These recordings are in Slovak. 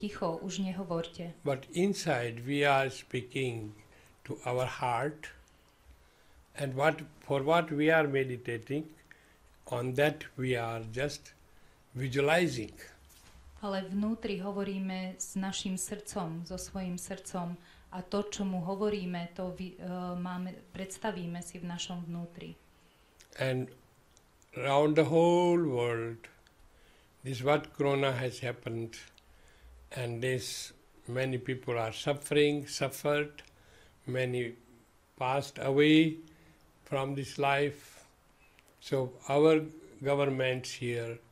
ticho, už nehovorte. But inside we are speaking to our heart, and for what we are meditating, on that we are just visualizing. Ale vnútri hovoríme s našim srdcom, so svojím srdcom a to, čo mu hovoríme, to predstavíme si v našom vnútri. And around the whole world, this what corona has happened, and this many people are suffered, many passed away from this life. So our governments here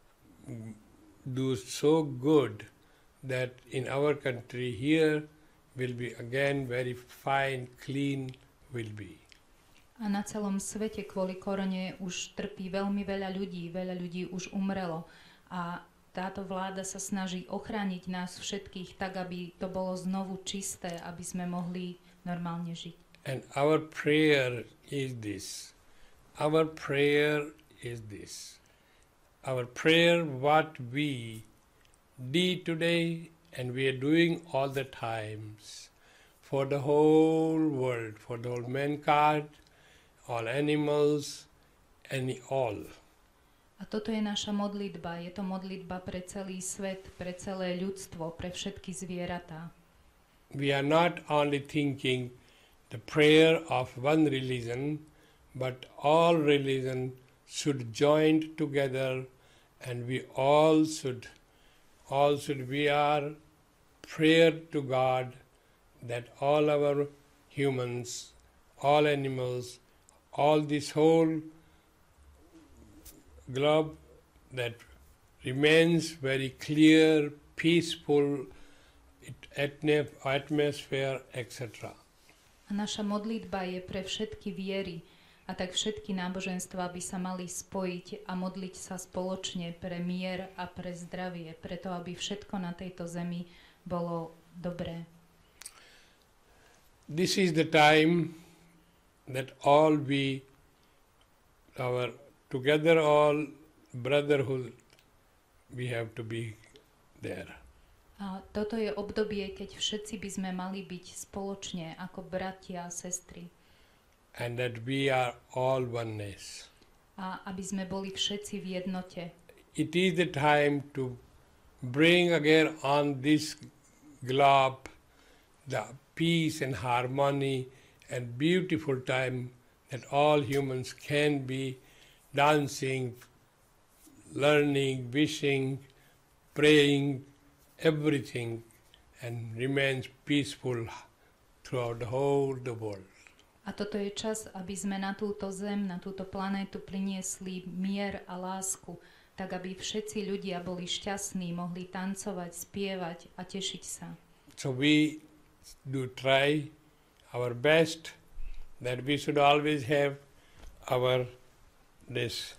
do so good that in our country here will be again very fine, clean will be. A na celom svete kvôli korone už trpí veľmi veľa ľudí už umrelo a táto vláda sa snaží ochrániť nás všetkých tak, aby to bolo znovu čisté, aby sme mohli normálne žiť. And our prayer is this. Our prayer is this. Our prayer, what we did today and we are doing all the times for the whole world, for the whole mankind, all animals, and all. A toto je naša modlitba. Je to modlitba pre celý svet, pre celé ľudstvo, pre všetky zvieratá. We are not only thinking the prayer of one religion, but all religion should join together, and we all should we are prayer to God that all our humans, all animals, all this whole globe that remains very clear, peaceful atmosphere, etc. A naša modlitba je pre všetky viery, a tak všetky náboženstva by sa mali spojiť a modliť sa spoločne pre mier a pre zdravie, preto aby všetko na tejto zemi bolo dobré. This is the time that all together all brotherhood, we have to be there. A toto je obdobie, keď všetci by sme mali byť spoločne ako bratia a sestry. And that we are all oneness. A aby sme boli všetci v jednote. It is the time to bring again on this globe the peace and harmony and beautiful time that all humans can be dancing, learning, wishing, praying, everything, and remains peaceful throughout the whole the world. A toto je čas, aby sme na túto zem, na túto planétu priniesli mier a lásku, tak aby všetci ľudia boli šťastní, mohli tancovať, spievať a tešiť sa. So we do try our best that we should always have this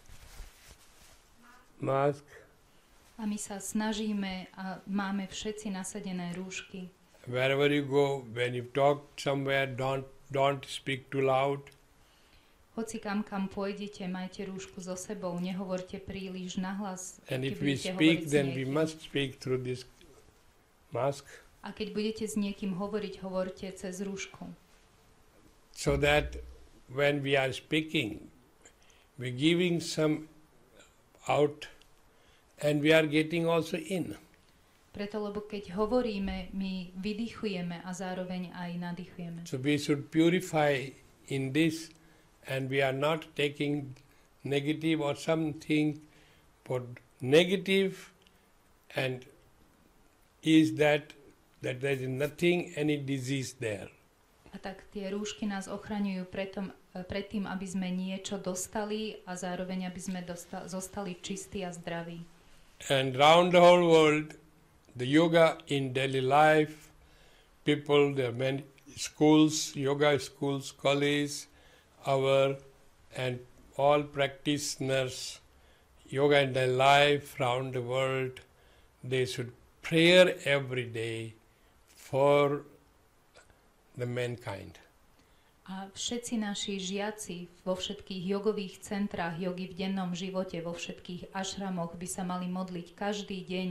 mask. A my sa snažíme a máme všetci nasadené rúšky. Wherever you go, when you talk somewhere, don't speak too loud. Hoci kam pôjdete, majte rúšku so sebou, nehovorte príliš nahlas. And if we speak, then we must speak through this mask. A keď budete s niekým hovoriť, hovorte cez rúšku. So that when we are speaking, we're giving some out and we are getting also in. Preto, lebo keď hovoríme, my vydychujeme a zároveň aj nadýchujeme. So we should purify in this, and we are not taking negative or something for negative, and is that there is nothing, any disease there. A tak tie rúšky nás ochraňujú pred tým, aby sme niečo dostali a zároveň aby sme zostali čistí a zdraví. And round the whole world, the yoga in daily life, people, there are many schools, yoga schools, colleges, and all practitioners, yoga in daily life around the world, they should pray every day for the mankind. A všetci naši žiaci vo všetkých jogových centrách, jogy v dennom živote, vo všetkých ašramoch by sa mali modliť každý deň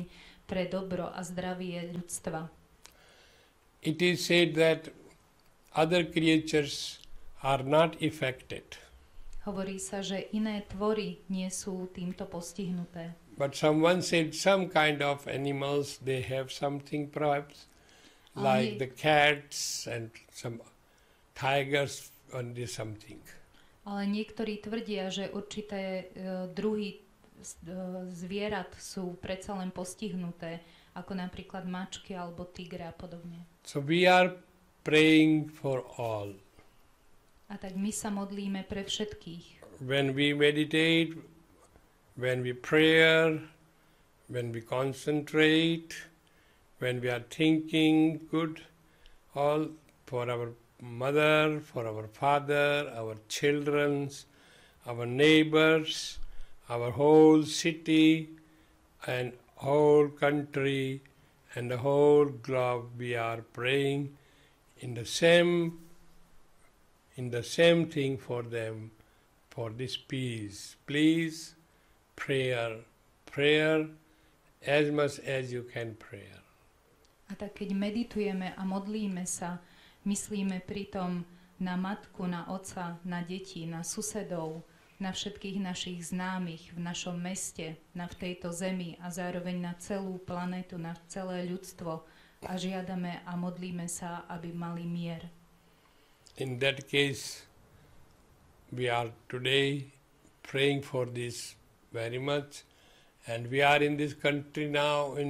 pre dobro a zdravie ľudstva. It is said that other creatures are not affected, Hovorí sa, že iné tvory nie sú týmto postihnuté. but someone said some kind of animals, they have something perhaps, like the cats and some tigers and something. Ale niektorí tvrdia, že určité druhy zvierat sú predsa len postihnuté, ako napríklad mačky alebo tigre a podobne. So we are praying for all. A tak my sa modlíme pre všetkých. When we meditate, when we pray, when we concentrate, when we are thinking good, all for our mother, for our father, our children, our neighbors, our whole city and whole country and the whole globe, we are praying in the same thing for them, for this peace. Please, prayer as much as you can pray. A tak keď meditujeme a modlíme sa, myslíme pritom na matku, na otca, na deti, na susedov, na všetkých našich známych v našom meste, v tejto zemi a zároveň na celú planetu, na celé ľudstvo a žiadame a modlíme sa, aby mali mier. In that case, we are today praying for this very much, and we are in this country now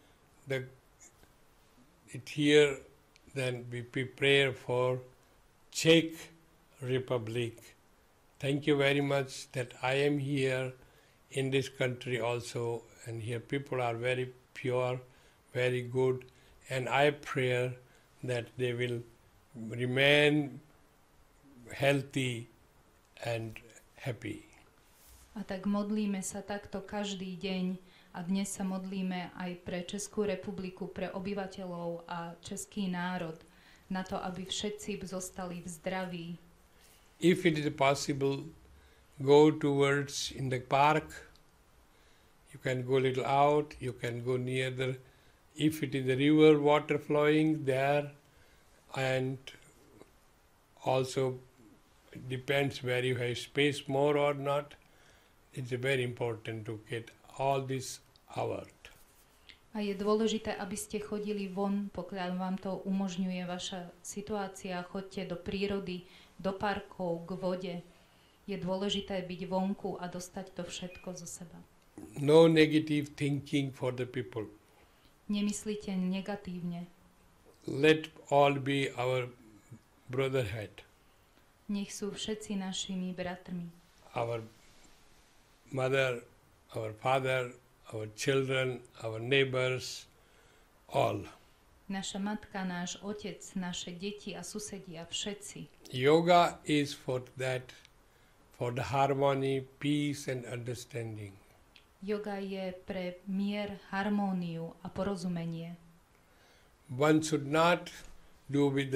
here, then we pray for Czech Republic. Thank you very much that I am here in this country also, and here people are very pure, very good, and I pray that they will remain healthy and happy. A tak modlíme sa takto každý deň a dnes sa modlíme aj pre Českú republiku, pre obyvateľov a český národ, na to, aby všetci zostali v zdraví. If it is possible, go towards in the park. You can go a little out, you can go near if it is the river water flowing there, and also it depends where you have space more or not. It's very important to get all this out. A je dôležité, aby ste chodili von, pokiaľ vám to umožňuje vaša situácia. Choďte do prírody, do parkov, k vode. Je dôležité byť vonku a dostať to všetko zo seba. No negative thinking for the people. Nemyslíte negatívne. Let all be our brotherhood. Nech sú všetci našimi bratmi. Our mother, our father, our children, our neighbors, all. Naša matka, náš otec, naše deti a susedia, všetci. Yoga is for that, for the harmony, peace and understanding. Yoga je pre mier, harmóniu a porozumenie. One should not do with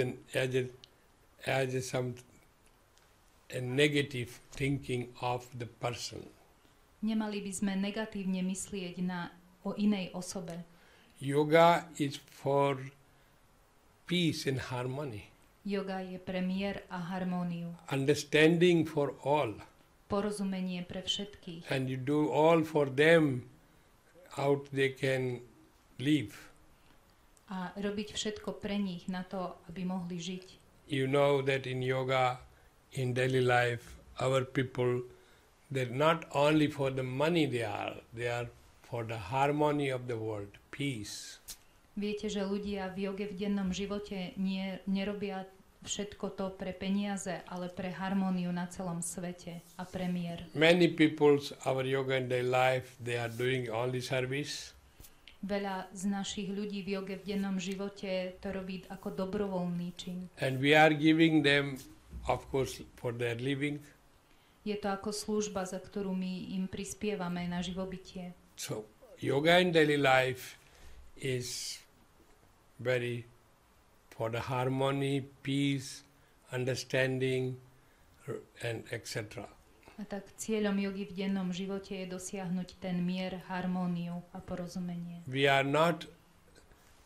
a negative thinking of the person. Nemali by sme negatívne myslieť o inej osobe. Yoga is for peace and harmony. Yoga je pre mier a harmóniu. Understanding for all. Porozumenie pre všetkých. And you do all for them, how they can live. A robiť všetko pre nich na to, aby mohli žiť. You know that in yoga, in daily life, our people, they're not only for the money they are for the harmony of the world, peace. Viete, že ľudia v joge v dennom živote nerobia všetko to pre peniaze, ale pre harmóniu na celom svete a pre mier. Many people, our yoga in their life, they are doing only service. Veľa z našich ľudí v joge v dennom živote to robí ako dobrovoľný čin. And we are giving them, of course, for their living. Je to ako služba, za ktorú my im prispievame na živobytie. So, yoga in daily life is very for the harmony, peace, understanding, and etc. A tak cieľom jogy v dennom živote je dosiahnuť ten mier, harmóniu a porozumenie. We are not